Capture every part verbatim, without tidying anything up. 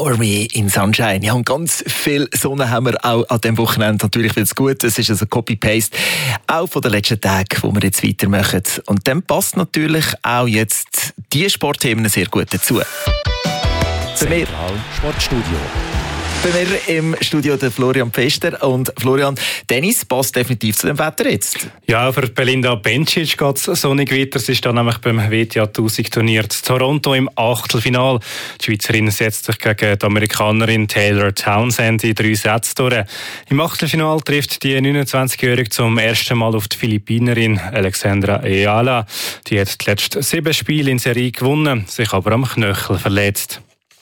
Shower Me in Sunshine. Ja, und ganz viel Sonne haben wir auch an diesem Wochenende. Natürlich wird es gut. Es ist also Copy-Paste auch von den letzten Tagen, wo wir jetzt weitermachen. Und dann passt natürlich auch jetzt die Sportthemen sehr gut dazu. Zentral Sportstudio. Bei mir im Studio der Florian Pester. Und Florian, Tennis passt definitiv zu dem Wetter jetzt. Ja, für Belinda Bencic geht es sonnig weiter. Sie ist dann nämlich beim W T A tausend Turnier in Toronto im Achtelfinal. Die Schweizerin setzt sich gegen die Amerikanerin Taylor Townsend in drei Sätzen durch. Im Achtelfinal trifft die neunundzwanzigjährige zum ersten Mal auf die Philippinerin Alexandra Ayala. Die hat die letzten sieben Spiele in Serie gewonnen, sich aber am Knöchel verletzt.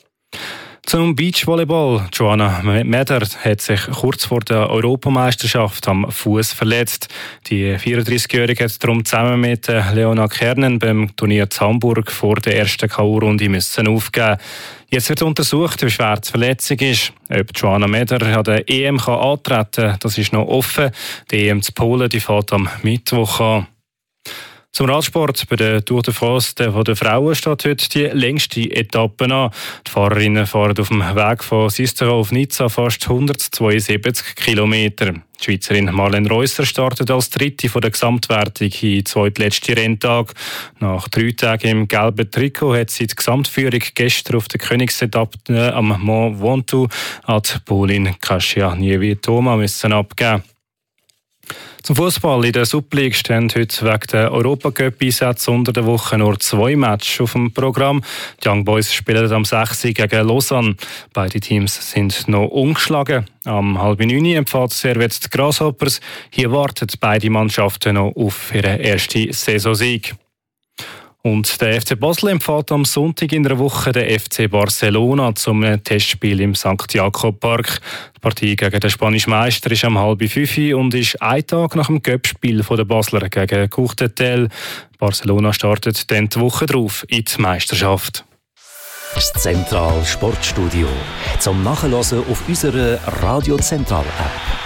Zum Beachvolleyball. Joanna Meder hat sich kurz vor der Europameisterschaft am Fuß verletzt. Die vierunddreißigjährige hat darum zusammen mit Leona Kernen beim Turnier in Hamburg vor der ersten K O-Runde müssen aufgeben. Jetzt wird untersucht, wie schwer die Verletzung ist. Ob Joanna Meder an der E M kann antreten kann, das ist noch offen. Die E M zu Polen die fährt am Mittwoch an. Zum Radsport. Bei der Tour de France der Frauen steht heute die längste Etappe an. Die Fahrerinnen fahren auf dem Weg von Sisteron auf Nizza fast hundertzweiundsiebzig Kilometer. Die Schweizerin Marlene Reusser startet als Dritte von der Gesamtwertung in zweitletzten Renntag. Nach drei Tagen im gelben Trikot hat sie die Gesamtführung gestern auf der Königsetappe am Mont Ventoux an die Polin Kasia Niewietoma müssen abgeben. Zum Fußball in der Super League stehen heute wegen der Europacup-Einsätze unter der Woche nur zwei Matches auf dem Programm. Die Young Boys spielen am sechs gegen Lausanne. Beide Teams sind noch ungeschlagen. Am halb neun empfahrt Servette die Grasshoppers. Hier warten beide Mannschaften noch auf ihren ersten Saisonsieg. Und der F C Basel empfiehlt am Sonntag in der Woche den F C Barcelona zum Testspiel im Sankt Jakob Park. Die Partie gegen den spanischen Meister ist am halb fünf und ist ein Tag nach dem Cup-Spiel der Basler gegen Courtetel. Barcelona startet dann die Woche drauf in die Meisterschaft. Das Zentral Sportstudio zum Nachhören auf unserer Radio Zentral App.